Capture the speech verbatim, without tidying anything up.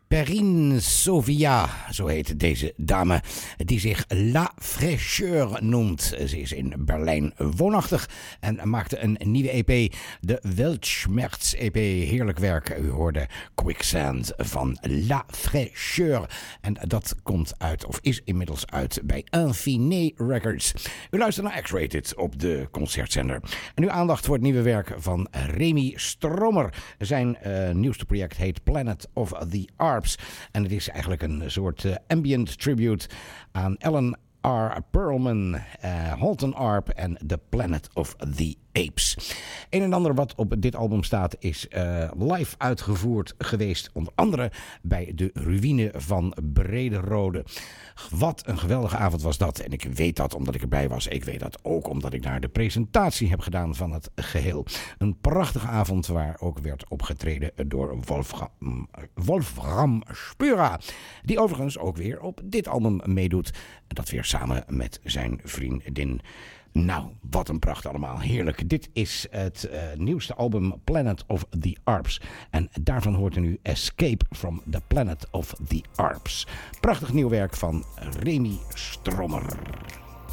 Perrine Sofia, zo heet deze dame, die zich La Fraîcheur noemt. Ze is in Berlijn woonachtig en maakte een nieuwe E P, de Weltschmerz E P. Heerlijk werk, u hoorde Quicksand van La Fraîcheur. En dat komt uit, of is inmiddels uit, bij Infiné Records. U luistert naar X-Rated op de concertzender. En uw aandacht voor het nieuwe werk van Remy Stromer. Zijn uh, nieuwste project heet Planet of the Arps. En het is eigenlijk een soort uh, ambient tribute aan Ellen R. Perlman, uh, Halton Arp en The Planet of the Apes. Een en ander wat op dit album staat is uh, live uitgevoerd geweest, onder andere bij de ruïne van Brederode. Wat een geweldige avond was dat. En ik weet dat omdat ik erbij was. Ik weet dat ook omdat ik daar de presentatie heb gedaan van het geheel. Een prachtige avond waar ook werd opgetreden door Wolfram, Wolfram Spura. Die overigens ook weer op dit album meedoet. Dat weer samen met zijn vriendin. Nou, wat een pracht allemaal. Heerlijk. Dit is het uh, nieuwste album Planet of the Arps. En daarvan hoort u nu Escape from the Planet of the Arps. Prachtig nieuw werk van Remy Stromer.